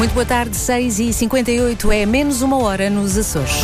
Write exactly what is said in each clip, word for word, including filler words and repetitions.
Muito boa tarde, seis e cinquenta e oito, é menos uma hora nos Açores.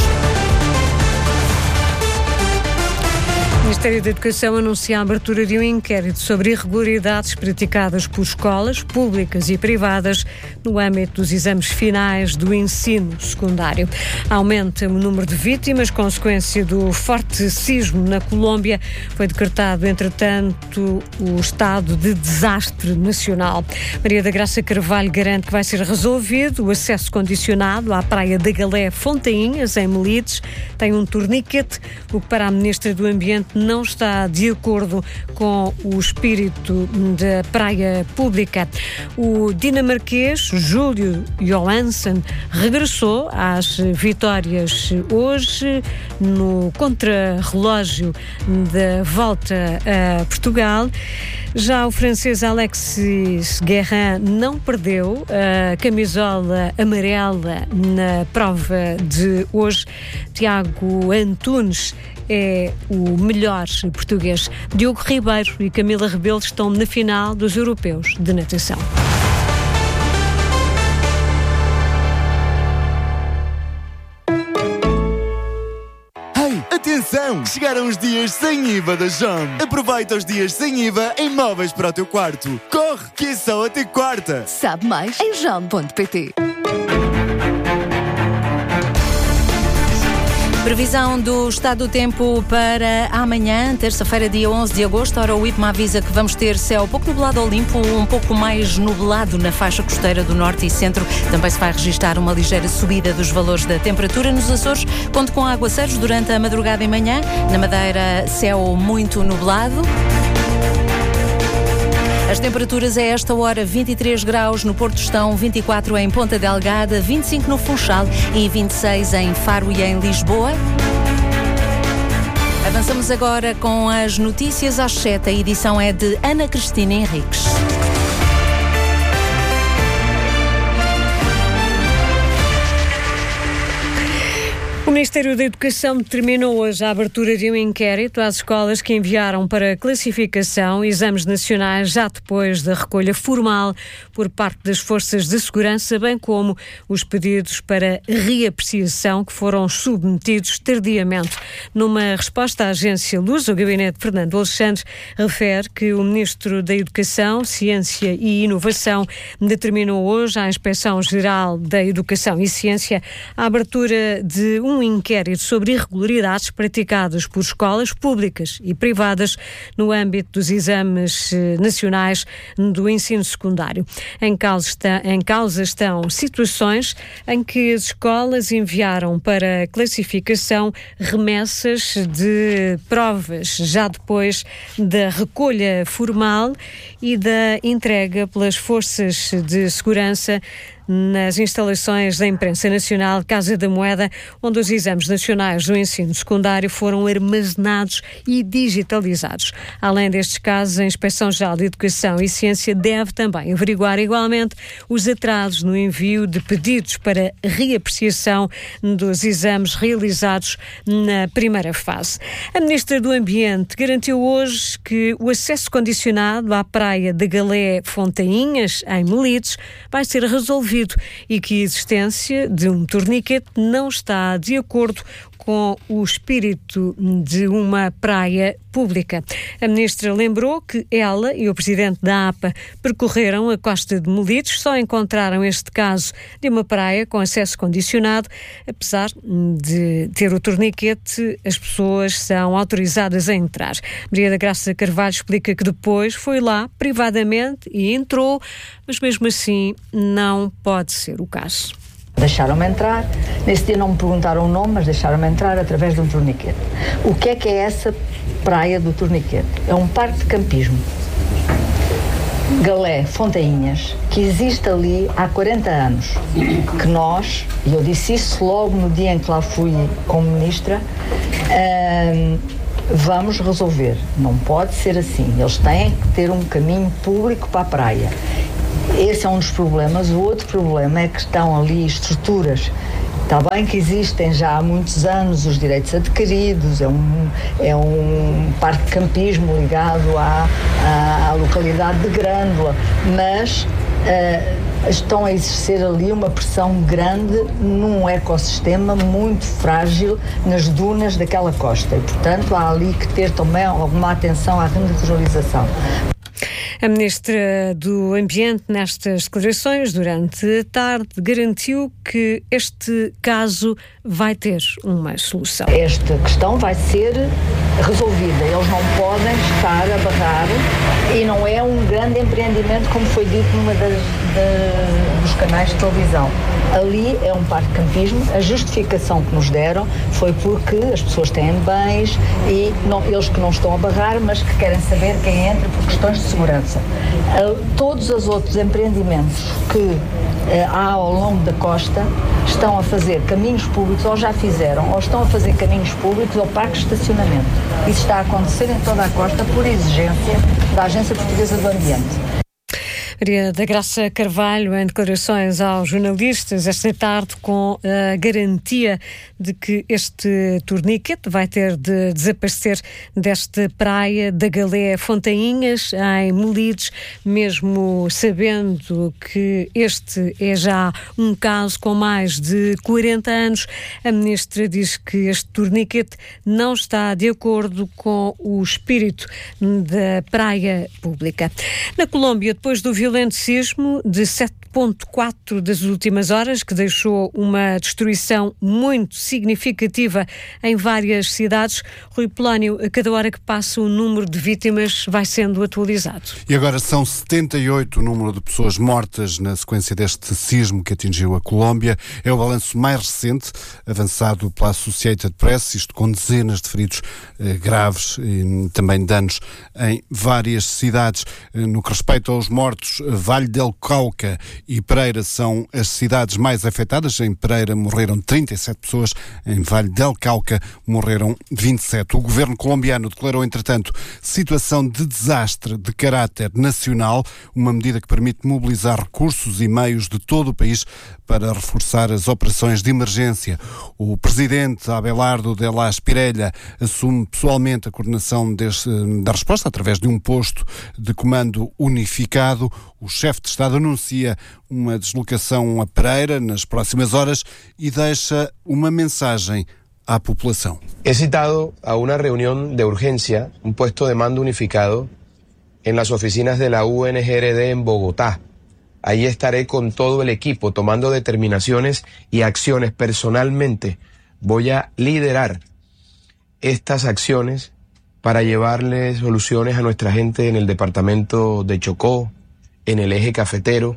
O Ministério da Educação anuncia a abertura de um inquérito sobre irregularidades praticadas por escolas públicas e privadas no âmbito dos exames finais do ensino secundário. Aumenta o número de vítimas, consequência do forte sismo na Colômbia. Foi decretado, entretanto, o estado de desastre nacional. Maria da Graça Carvalho garante que vai ser resolvido o acesso condicionado à praia da Galé Fontainhas, em Melides. Tem um torniquete, o que para a Ministra do Ambiente não está de acordo com o espírito da praia pública. O dinamarquês Júlio Johansen regressou às vitórias hoje no contrarrelógio da volta a Portugal. Já o francês Alexis Guérin não perdeu a camisola amarela na prova de hoje. Tiago Antunes é o melhor português. Diogo Ribeiro e Camila Rebelo estão na final dos europeus de natação. Atenção! Chegaram os dias sem I V A da Jom. Aproveita os dias sem I V A em móveis para o teu quarto. Corre, que é só até quarta. Sabe mais em jom ponto pt. Previsão do estado do tempo para amanhã, terça-feira, dia onze de agosto. Ora, o IPMA avisa que vamos ter céu pouco nublado ao limpo, um pouco mais nublado na faixa costeira do norte e centro. Também se vai registrar uma ligeira subida dos valores da temperatura nos Açores. Conto com aguaceiros durante a madrugada e manhã. Na Madeira, céu muito nublado. As temperaturas a esta hora: vinte e três graus no Porto Estão, vinte e quatro em Ponta Delgada, vinte e cinco no Funchal e vinte e seis em Faro e em Lisboa. Avançamos agora com as notícias às sete. A edição é de Ana Cristina Henriques. O Ministério da Educação determinou hoje a abertura de um inquérito às escolas que enviaram para classificação exames nacionais já depois da recolha formal por parte das forças de segurança, bem como os pedidos para reapreciação que foram submetidos tardiamente. Numa resposta à agência Luz, o gabinete de Fernando Alexandre refere que o Ministro da Educação, Ciência e Inovação determinou hoje à Inspeção-Geral da Educação e Ciência a abertura de um inquérito sobre irregularidades praticadas por escolas públicas e privadas no âmbito dos exames nacionais do ensino secundário. Em causa, está, em causa estão situações em que as escolas enviaram para classificação remessas de provas já depois da recolha formal e da entrega pelas forças de segurança nas instalações da Imprensa Nacional Casa da Moeda, onde os exames nacionais do ensino secundário foram armazenados e digitalizados. Além destes casos, a Inspeção-Geral de Educação e Ciência deve também averiguar igualmente os atrasos no envio de pedidos para reapreciação dos exames realizados na primeira fase. A Ministra do Ambiente garantiu hoje que o acesso condicionado à praia da Galé Fontainhas, em Melides, vai ser resolvido e que a existência de um torniquete não está de acordo com o espírito de uma praia pública. A ministra lembrou que ela e o presidente da A P A percorreram a costa de Melides, só encontraram este caso de uma praia com acesso condicionado. Apesar de ter o torniquete, as pessoas são autorizadas a entrar. Maria da Graça Carvalho explica que depois foi lá privadamente e entrou, mas mesmo assim não pode ser o caso. Deixaram-me entrar, nesse dia não me perguntaram o nome, mas deixaram-me entrar através de um torniquete. O que é que é essa praia do torniquete? É um parque de campismo, Galé Fontainhas, que existe ali há quarenta anos, que nós, e eu disse isso logo no dia em que lá fui como ministra, hum, vamos resolver. Não pode ser assim, eles têm que ter um caminho público para a praia. Esse é um dos problemas. O outro problema é que estão ali estruturas. Está bem que existem já há muitos anos os direitos adquiridos, é um, é um parque de campismo ligado à, à, à localidade de Grândola, mas uh, estão a exercer ali uma pressão grande num ecossistema muito frágil nas dunas daquela costa e, portanto, há ali que ter também alguma atenção à renaturalização. A Ministra do Ambiente, nestas declarações durante a tarde, garantiu que este caso vai ter uma solução. Esta questão vai ser resolvida. Eles não podem estar a barrar e não é um grande empreendimento, como foi dito numa das, das, dos canais de televisão. Ali é um parque de campismo. A justificação que nos deram foi porque as pessoas têm bens e não, eles que não estão a barrar, mas que querem saber quem entra por questões de segurança. Todos os outros empreendimentos que há ao longo da costa estão a fazer caminhos públicos, ou já fizeram, ou estão a fazer caminhos públicos ou parques de estacionamento. Isso está a acontecer em toda a costa por exigência da Agência Portuguesa do Ambiente. Maria da Graça Carvalho, em declarações aos jornalistas esta tarde, com a garantia de que este torniquete vai ter de desaparecer desta praia da Galé Fontainhas, em Melides, mesmo sabendo que este é já um caso com mais de quarenta anos. A ministra diz que este torniquete não está de acordo com o espírito da praia pública. Na Colômbia, depois do violento sismo de sete vírgula quatro das últimas horas, que deixou uma destruição muito significativa em várias cidades, Rui Polónio, a cada hora que passa o número de vítimas vai sendo atualizado. E agora são setenta e oito o número de pessoas mortas na sequência deste sismo que atingiu a Colômbia. É o balanço mais recente, avançado pela Associated Press, isto com dezenas de feridos eh, graves e também danos em várias cidades. Eh, no que respeita aos mortos, Vale del Cauca e Pereira são as cidades mais afetadas. Em Pereira morreram trinta e sete pessoas, em Vale del Cauca morreram vinte e sete. O governo colombiano declarou, entretanto, situação de desastre de caráter nacional, uma medida que permite mobilizar recursos e meios de todo o país para reforçar as operações de emergência. O presidente Abelardo de la Espriella assume pessoalmente a coordenação deste, da resposta através de um posto de comando unificado. O chefe de Estado anuncia uma deslocação a Pereira nas próximas horas e deixa uma mensagem à população. He citado a una reunión de urgencia, un puesto de mando unificado en las oficinas de la U N G R D en Bogotá. Ahí estaré con todo el equipo tomando determinaciones y acciones personalmente. Voy a liderar estas acciones para llevarle soluciones a nuestra gente en el departamento de Chocó, en el eje cafetero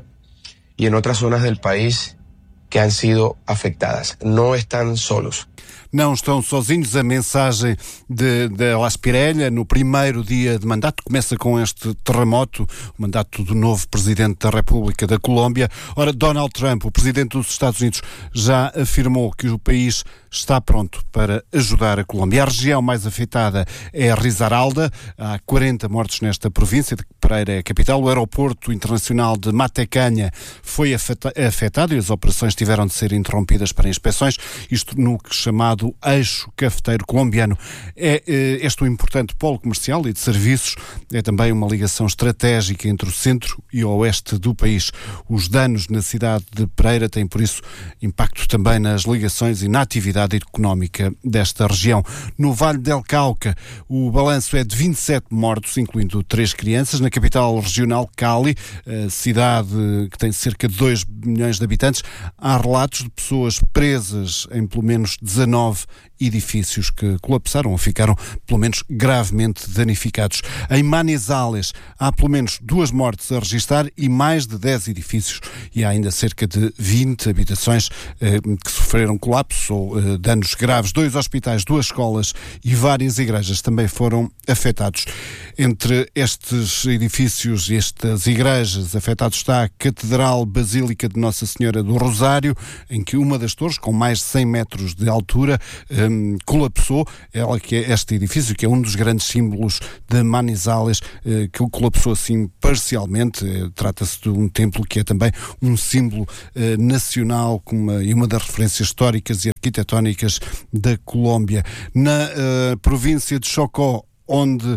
y en otras zonas del país que han sido afectadas. No están solos. Não estão sozinhos. A mensagem de, de La Espriella no primeiro dia de mandato começa com este terremoto, o mandato do novo Presidente da República da Colômbia. Ora, Donald Trump, o Presidente dos Estados Unidos, já afirmou que o país está pronto para ajudar a Colômbia. A região mais afetada é a Risaralda. Há quarenta mortos nesta província, de que Pereira é a capital. O aeroporto internacional de Matecanha foi afetado e as operações tiveram de ser interrompidas para inspeções, isto no chamado eixo cafeteiro colombiano. É este um importante polo comercial e de serviços, é também uma ligação estratégica entre o centro e o oeste do país. Os danos na cidade de Pereira têm, por isso, impacto também nas ligações e na atividade económica desta região. No Vale del Cauca, o balanço é de vinte e sete mortos, incluindo três crianças. Na capital regional, Cali, a cidade que tem cerca de dois milhões de habitantes, há relatos de pessoas presas em pelo menos dezanove edifícios que colapsaram ou ficaram pelo menos gravemente danificados. Em Manizales há pelo menos duas mortes a registrar e mais de dez edifícios, e há ainda cerca de vinte habitações eh, que sofreram colapso ou eh, danos graves. Dois hospitais, duas escolas e várias igrejas também foram afetados. Entre estes edifícios e estas igrejas afetados está a Catedral Basílica de Nossa Senhora do Rosário, em que uma das torres, com mais de cem metros de altura, um, colapsou. Ela que é este edifício, que é um dos grandes símbolos de Manizales, uh, que colapsou assim parcialmente. Uh, trata-se de um templo que é também um símbolo uh, nacional com uma, e uma das referências históricas e arquitetónicas da Colômbia. Na uh, província de Chocó, onde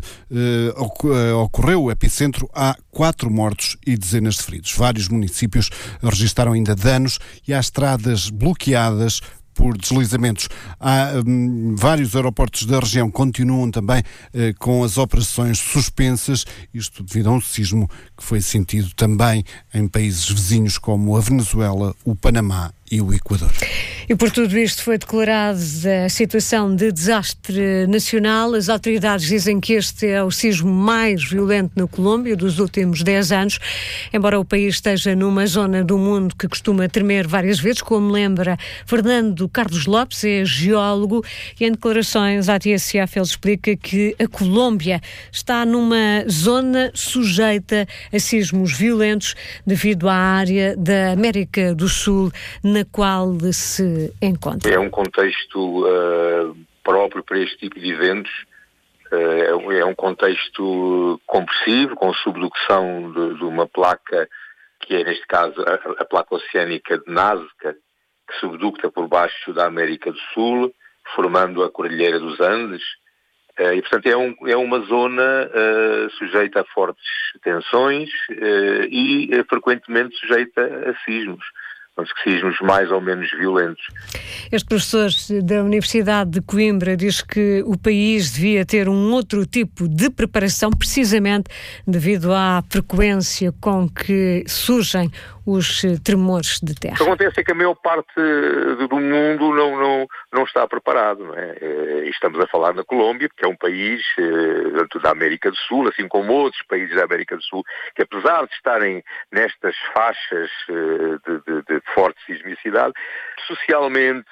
eh, ocorreu o epicentro, há quatro mortos e dezenas de feridos. Vários municípios registaram ainda danos e há estradas bloqueadas por deslizamentos. Há hum, vários aeroportos da região continuam também eh, com as operações suspensas, isto devido a um sismo que foi sentido também em países vizinhos como a Venezuela, o Panamá e o Equador. E por tudo isto foi declarada a situação de desastre nacional. As autoridades dizem que este é o sismo mais violento na Colômbia dos últimos dez anos, embora o país esteja numa zona do mundo que costuma tremer várias vezes, como lembra Fernando Carlos Lopes, é geólogo, e em declarações à T S F ele explica que a Colômbia está numa zona sujeita a sismos violentos devido à área da América do Sul na qual se encontra. É um contexto uh, próprio para este tipo de eventos, uh, é um contexto compressivo, com subducção de, de uma placa, que é neste caso a, a placa oceânica de Nazca, que subducta por baixo da América do Sul, formando a Cordilheira dos Andes, uh, e portanto é, um, é uma zona uh, sujeita a fortes tensões uh, e uh, frequentemente sujeita a sismos. Os sismos mais ou menos violentos. Este professor da Universidade de Coimbra diz que o país devia ter um outro tipo de preparação, precisamente devido à frequência com que surgem os tremores de terra. O que acontece é que a maior parte do mundo não, não, não está preparado, não é? Estamos a falar na Colômbia, que é um país da América do Sul, assim como outros países da América do Sul, que apesar de estarem nestas faixas de, de, de forte sismicidade, socialmente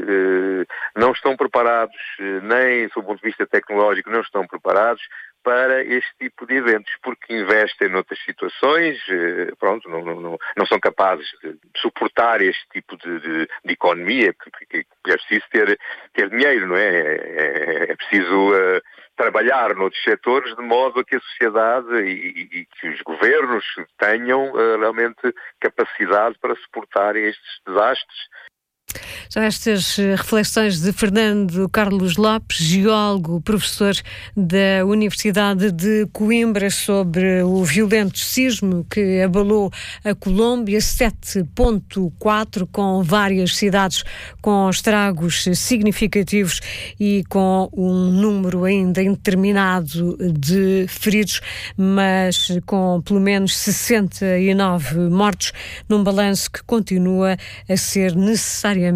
não estão preparados, nem do ponto de vista tecnológico não estão preparados para este tipo de eventos, porque investem noutras situações, pronto, não, não, não são capazes de suportar este tipo de, de, de economia, porque é preciso ter, ter dinheiro, não é? É, é preciso uh, trabalhar noutros setores de modo a que a sociedade e, e que os governos tenham uh, realmente capacidade para suportar estes desastres. São estas reflexões de Fernando Carlos Lopes, geólogo, professor da Universidade de Coimbra, sobre o violento sismo que abalou a Colômbia, sete ponto quatro, com várias cidades com estragos significativos e com um número ainda indeterminado de feridos, mas com pelo menos sessenta e nove mortos, num balanço que continua a ser necessariamente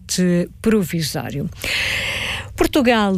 provisório. Portugal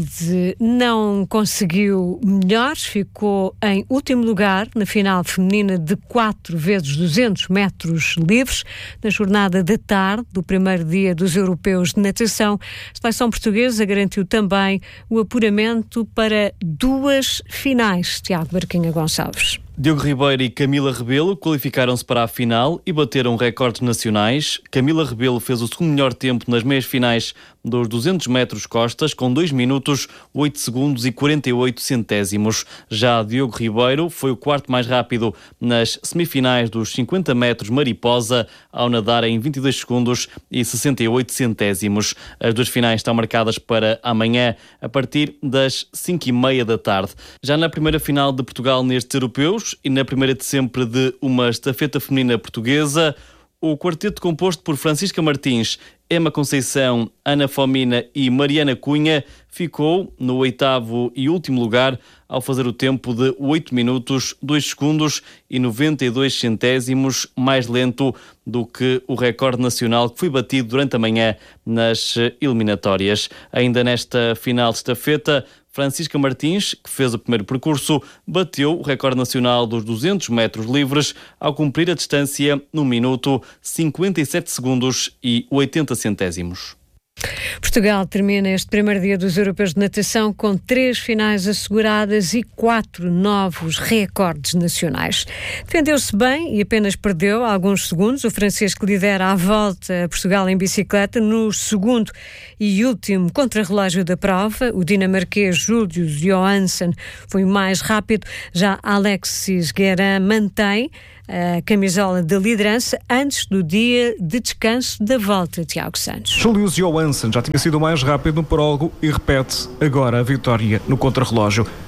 não conseguiu melhores, ficou em último lugar na final feminina de quatro vezes duzentos metros livres, na jornada da tarde do primeiro dia dos europeus de natação. A seleção portuguesa garantiu também o apuramento para duas finais. Tiago Barquinha Gonçalves. Diogo Ribeiro e Camila Rebelo qualificaram-se para a final e bateram recordes nacionais. Camila Rebelo fez o segundo melhor tempo nas meias finais dos duzentos metros costas, com dois minutos, oito segundos e quarenta e oito centésimos. Já Diogo Ribeiro foi o quarto mais rápido nas semifinais dos cinquenta metros mariposa, ao nadar em vinte e dois segundos e sessenta e oito centésimos. As duas finais estão marcadas para amanhã, a partir das cinco e meia da tarde. Já na primeira final de Portugal nestes europeus, e na primeira de sempre de uma estafeta feminina portuguesa, o quarteto composto por Francisca Martins, Emma Conceição, Ana Fomina e Mariana Cunha ficou no oitavo e último lugar ao fazer o tempo de oito minutos, dois segundos e noventa e dois centésimos, mais lento do que o recorde nacional que foi batido durante a manhã nas eliminatórias. Ainda nesta final de estafeta, Francisca Martins, que fez o primeiro percurso, bateu o recorde nacional dos duzentos metros livres ao cumprir a distância num minuto, cinquenta e sete segundos e oitenta centésimos. Portugal termina este primeiro dia dos europeus de natação com três finais asseguradas e quatro novos recordes nacionais. Defendeu-se bem e apenas perdeu alguns segundos o francês que lidera a volta a Portugal em bicicleta no segundo e último contrarrelógio da prova. O dinamarquês Julius Johansen foi o mais rápido. Já Alexis Guerin mantém a camisola de liderança antes do dia de descanso da volta. Tiago Santos. Julius Johansen já tinha sido o mais rápido no prólogo e repete agora a vitória no contrarrelógio.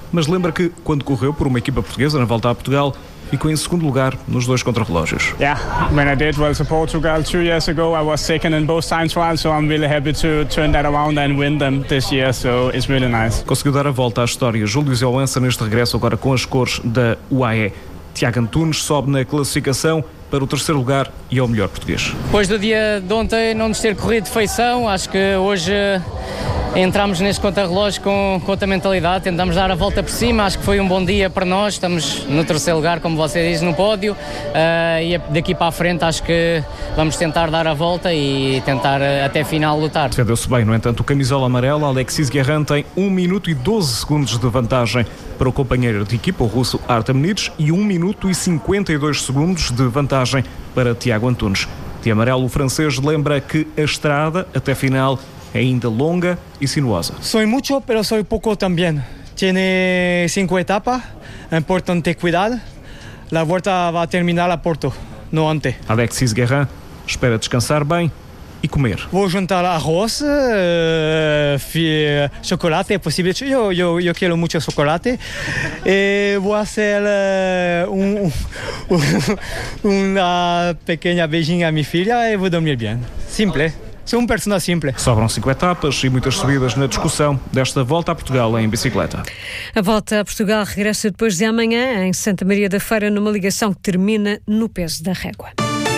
mas lembra que, quando correu por uma equipa portuguesa na volta a Portugal, ficou em segundo lugar nos dois contrarrelógios. Yeah, when I did was Portugal two years ago, I was second in both time trials, so I'm really happy to turn that around and win them this year, so it's really nice. Conseguiu dar a volta à história Júlio Ziolança neste regresso agora com as cores da U A E. Tiago Antunes sobe na classificação para o terceiro lugar e é o melhor português. Depois do dia de ontem não nos ter corrido de feição, acho que hoje entramos neste contrarrelógio com, com outra mentalidade, tentamos dar a volta por cima, acho que foi um bom dia para nós, estamos no terceiro lugar, como você diz, no pódio, uh, e daqui para a frente acho que vamos tentar dar a volta e tentar uh, até final lutar. Defendeu-se bem, no entanto, o camisola amarelo, Alexis Guerrin, tem um minuto e doze segundos de vantagem para o companheiro de equipa, o russo Artem Nitsch, e um minuto e cinquenta e dois segundos de vantagem para Tiago Antunes. De amarelo, o francês lembra que a estrada até final é ainda longa e sinuosa. Soy mucho, pero soy poco también. Tiene cinco etapas, é importante ter cuidado. La volta vai terminar a Porto, no antes. Alexis Guerrin espera descansar bem e comer. Vou juntar arroz, uh, chocolate, é possível. Eu, eu, eu quero muito chocolate. E vou fazer uh, um, um, uma pequena beijinha à minha filha e vou dormir bem. Simples. Sou um personagem simples. Sobram cinco etapas e muitas subidas na discussão desta volta a Portugal em bicicleta. A volta a Portugal regressa depois de amanhã em Santa Maria da Feira, numa ligação que termina no peso da régua.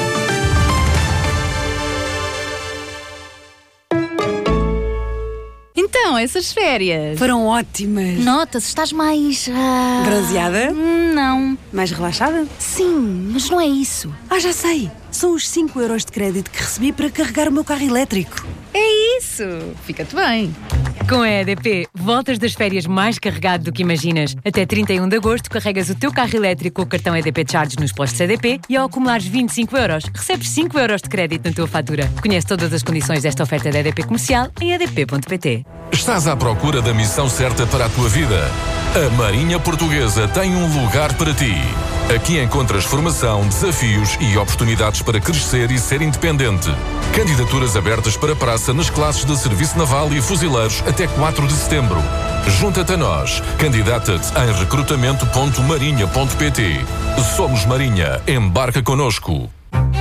Então, essas férias foram ótimas. Nota-se, estás mais... Uh... bronzeada? Não. Mais relaxada? Sim, mas não é isso. Ah, já sei. São os cinco euros de crédito que recebi para carregar o meu carro elétrico. É isso. Fica-te bem. Com a E D P, voltas das férias mais carregado do que imaginas. Até trinta e um de agosto, carregas o teu carro elétrico com o cartão E D P Charge nos postos E D P e ao acumulares vinte e cinco euros, recebes cinco euros de crédito na tua fatura. Conhece todas as condições desta oferta da E D P Comercial em e d p ponto p t. Estás à procura da missão certa para a tua vida? A Marinha Portuguesa tem um lugar para ti. Aqui encontras formação, desafios e oportunidades para crescer e ser independente. Candidaturas abertas para praça nas classes de Serviço Naval e Fuzileiros até quatro de setembro. Junta-te a nós. Candidata-te em recrutamento ponto marinha ponto p t. Somos Marinha. Embarca connosco.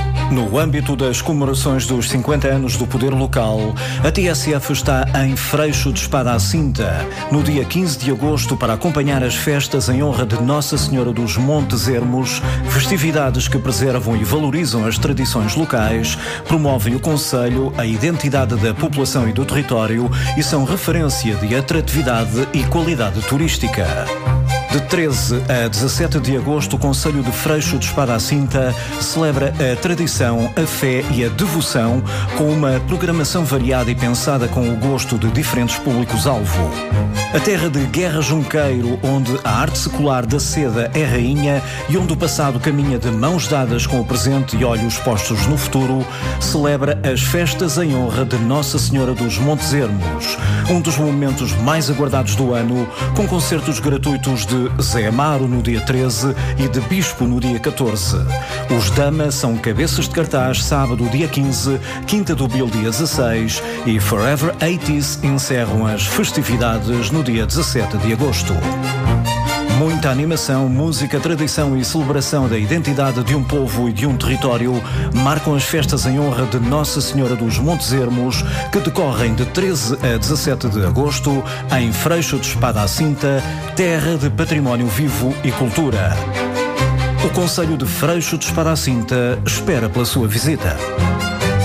No âmbito das comemorações dos cinquenta anos do poder local, a T S F está em Freixo de Espada à Cinta, no dia quinze de agosto, para acompanhar as festas em honra de Nossa Senhora dos Montes Ermos, festividades que preservam e valorizam as tradições locais, promovem o concelho, a identidade da população e do território e são referência de atratividade e qualidade turística. De treze a dezassete de agosto, o Concelho de Freixo de Espada à Cinta celebra a tradição, a fé e a devoção com uma programação variada e pensada com o gosto de diferentes públicos-alvo. A terra de Guerra Junqueiro, onde a arte secular da seda é rainha e onde o passado caminha de mãos dadas com o presente e olhos postos no futuro, celebra as festas em honra de Nossa Senhora dos Montes Ermos, um dos momentos mais aguardados do ano, com concertos gratuitos de Zé Amaro no dia treze e de Bispo no dia catorze. Os Dama são cabeças de cartaz sábado dia quinze, Quinta do Bil dia dezasseis e Forever oitenta encerram as festividades no dia dezassete de agosto. Muita animação, música, tradição e celebração da identidade de um povo e de um território marcam as festas em honra de Nossa Senhora dos Montes Ermos, que decorrem de treze a dezassete de agosto em Freixo de Espada à Cinta, terra de património vivo e cultura. O Concelho de Freixo de Espada à Cinta espera pela sua visita.